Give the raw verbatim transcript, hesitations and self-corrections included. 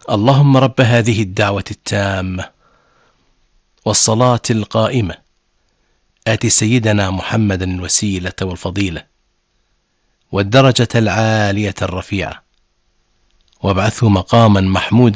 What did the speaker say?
اللهم رب هذه الدعوة التامة والصلاة القائمة آت سيدنا محمدا الوسيلة والفضيلة والدرجة العالية الرفيعة وابعثه مقاما محمودا